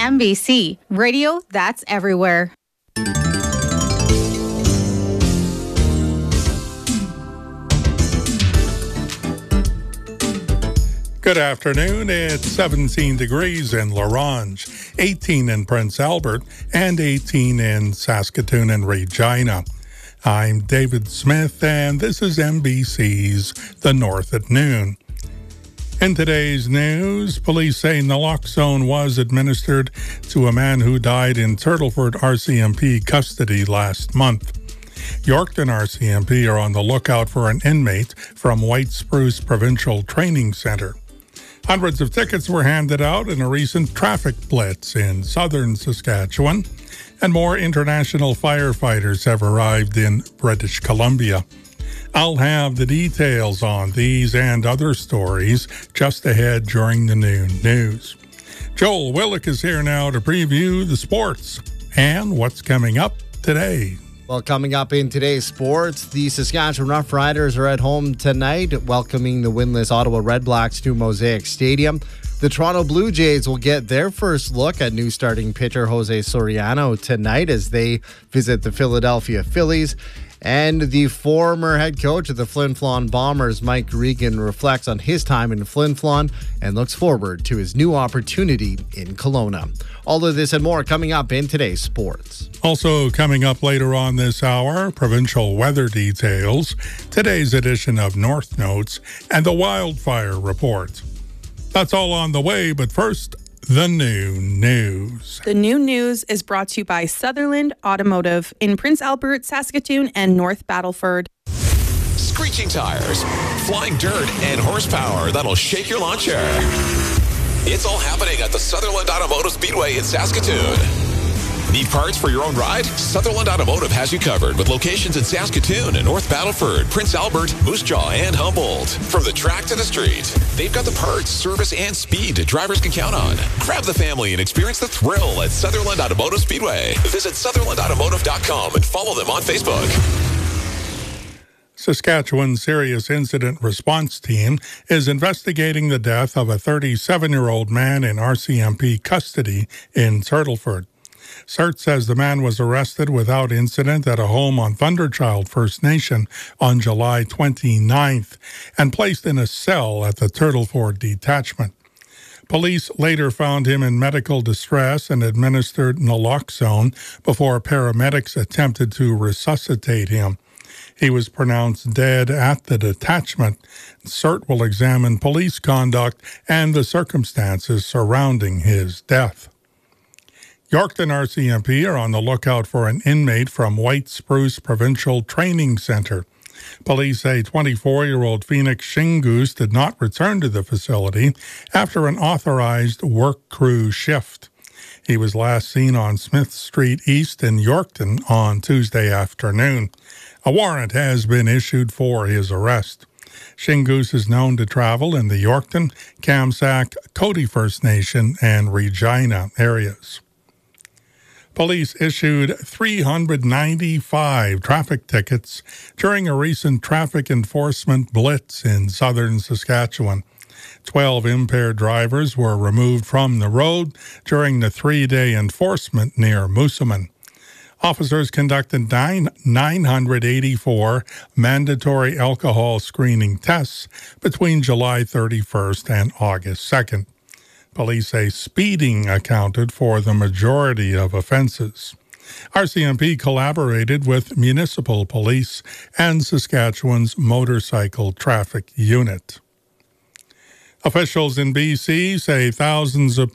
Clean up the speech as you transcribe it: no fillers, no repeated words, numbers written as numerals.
MBC, radio that's everywhere. Good afternoon. It's 17 degrees in La Ronge, 18 in Prince Albert, and 18 in Saskatoon and Regina. I'm David Smith, and this is MBC's The North at Noon. In today's news, police say naloxone was administered to a man who died in Turtleford RCMP custody last month. Yorkton RCMP are on the lookout for an inmate from White Spruce Provincial Training Centre. Hundreds of tickets were handed out in a recent traffic blitz in southern Saskatchewan, and more international firefighters have arrived in British Columbia. I'll have the details on these and other stories just ahead during the noon news. Joel Willick is here now to preview the sports and what's coming up today. Well, coming up in today's sports, the Saskatchewan Roughriders are at home tonight, welcoming the winless Ottawa Redblacks to Mosaic Stadium. The Toronto Blue Jays will get their first look at new starting pitcher Jose Soriano tonight as they visit the Philadelphia Phillies. And the former head coach of the Flin Flon Bombers, Mike Regan, reflects on his time in Flin Flon and looks forward to his new opportunity in Kelowna. All of this and more coming up in today's sports. Also coming up later on this hour, provincial weather details, today's edition of North Notes, and the wildfire report. That's all on the way, but first, the noon news. The noon news is brought to you by Sutherland Automotive in Prince Albert, Saskatoon, and North Battleford. Screeching tires, flying dirt, and horsepower that'll shake your lawn chair. It's all happening at the Sutherland Automotive Speedway in Saskatoon. Need parts for your own ride? Sutherland Automotive has you covered with locations in Saskatoon and North Battleford, Prince Albert, Moose Jaw, and Humboldt. From the track to the street, they've got the parts, service, and speed drivers can count on. Grab the family and experience the thrill at Sutherland Automotive Speedway. Visit SutherlandAutomotive.com and follow them on Facebook. Saskatchewan Serious Incident Response Team is investigating the death of a 37-year-old man in RCMP custody in Turtleford. CERT says the man was arrested without incident at a home on Thunderchild First Nation on July 29th and placed in a cell at the Turtleford detachment. Police later found him in medical distress and administered naloxone before paramedics attempted to resuscitate him. He was pronounced dead at the detachment. CERT will examine police conduct and the circumstances surrounding his death. Yorkton RCMP are on the lookout for an inmate from White Spruce Provincial Training Centre. Police say 24-year-old Phoenix Shingoose did not return to the facility after an authorized work crew shift. He was last seen on Smith Street East in Yorkton on Tuesday afternoon. A warrant has been issued for his arrest. Shingoose is known to travel in the Yorkton, Kamsack, Cody First Nation, and Regina areas. Police issued 395 traffic tickets during a recent traffic enforcement blitz in southern Saskatchewan. 12 impaired drivers were removed from the road during the three-day enforcement near Moosomin. Officers conducted 984 mandatory alcohol screening tests between July 31st and August 2nd. Police say speeding accounted for the majority of offenses. RCMP collaborated with municipal police and Saskatchewan's motorcycle traffic unit. Officials in BC say thousands of